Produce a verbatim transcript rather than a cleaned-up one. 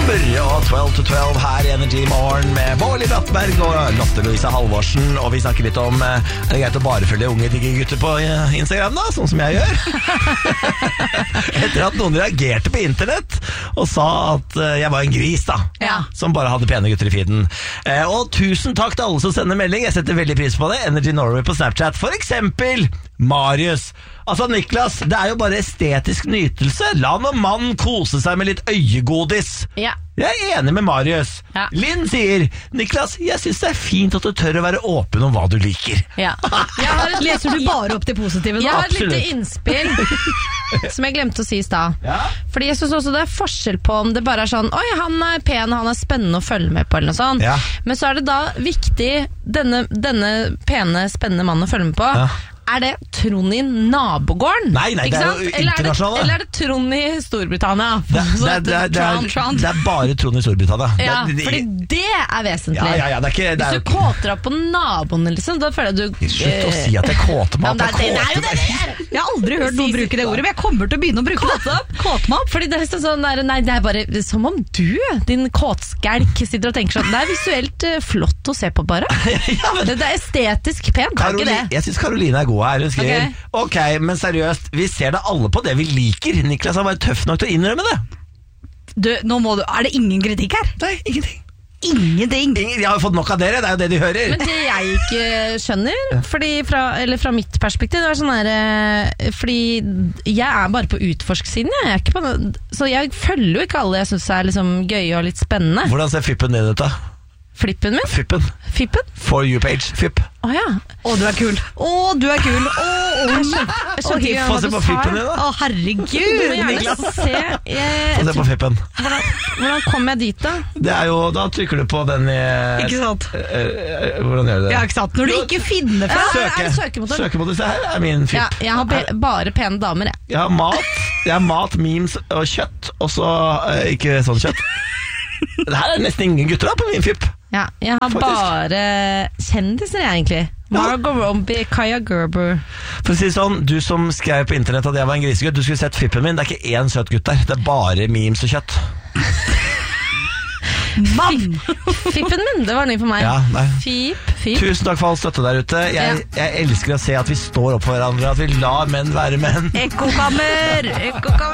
november og tolv til tolv her i Energy Morgen med Bårli Brattberg og Lotte Louise Halvorsen. Og vi snakker litt om er det greit å bare følge unge digge gutter på Instagram, da, sånn som jeg gjør. Etter at noen reagerte på internett og sa at jeg var en gris, da, ja. som bare hadde pene gutter i feeden. Og tusen takk til alle som sender melding. Jeg setter veldig pris på det. Energy Norway på Snapchat, for eksempel Marius. Altså, Niklas, det er jo bare estetisk nytelse. La noen mann kose seg med litt øyegodis. Ja. Jeg er enig med Marius. Ja. Linn sier, Niklas, jeg synes det er fint at du tør å være åpen om hva du liker. Ja. Jeg har et, Leser du bare opp det positive nå? Jeg har et Absolutt. lite innspill som jeg glemte å si i stad. Ja. Fordi jeg synes også det er forskjell på om det bare er sånn oi, han er pen, han er spennende å følge med på, eller noe sånt. Ja. Men så er det da viktig, denne, denne pene, spennende mannen å følge med på. Ja. Er det Trond i nabogården? Nei, nei, Ikke det er sant? jo Eller er det, internasjonale. eller er det Trond i Storbritannia? Det, Så det, det, det, Tron, er, Tron. det er bare Trond i Storbritannia. Ja, det, det, fordi det er vesentlig. Ja, ja, ja, det er ikke, det er Hvis jo du ikke kåter opp på naboene, liksom, da føler jeg du Slutt å si at jeg kåter meg Ja, opp. men det, Jeg er- det er jo kåter det det er! Jeg har aldri hørt noen bruke det ordet, men jeg kommer til å begynne å bruke det. Kåt meg opp. Fordi det er sånn der, nei, det er bare som om du, din kåtskjelk, sitter og tenker sånn. Det er visuelt uh, flott å se på, bare. Ja, men- det, det er estetisk pent, det er Karoli, ikke det? jeg synes Karoline er god her. Hun skriver, Ok. ok, men seriøst, vi ser det alle på det vi liker. Niklas har vært tøff nok til å innrømme det. Du, nå må du, er det ingen kritikk her? Nei, ingenting. Ingenting. Ingen, de har jo fått nok av dere, det er jo det de hører. Men det jeg ikke skjønner, fordi fra, eller fra mitt perspektiv, det er sånn der, eh, fordi jeg er bare på utforsksiden, jeg er ikke på, så jeg følger jo ikke alle jeg synes er liksom gøye og litt spennende. Hvordan ser fippen din ut da? Flippen min? Fippen. Fippen? For you page, fipp. Åja. Å, du er kul. Å, du er kul. Å, å, Jeg skjønte Få ikke se hva du på sa. fippen din da. å, herregud, Du må gjerne Niklas. se. Jeg, Få se på fippen. hvordan, hvordan kom jeg dit da? Det er jo, da trykker du på den i... Ikke sant? Eh, eh, hvordan gjør du det? Ja, ikke sant? Når du ikke finner fra. Ja, Søke. er det søkemotor? Søkemotor, se her er min Ja, fipp. jeg har be bare pene damer, jeg. Jeg har mat, jeg har mat, memes og kjøtt, og så eh, ikke sånn kjøtt. Det her er nesten ingen gutter da på min fipp. Ja, jeg har Faktisk. bare kjendiser, jeg, egentlig. Margot Robbie, Kaja Gerber. For å si det sånn, du som skrev på internett at jeg var en grisegutt, du skulle sett fippen min, det er ikke én søt gutt der, det er bare memes og kjøtt. Mann! Fippen min, det var ny for meg. Ja, nei. Fip, fip. Tusen takk for all støtte der ute. Jeg, jeg elsker å se at vi står opp for hverandre, at vi lar menn være menn. Ekkokammer! Ekkokammer!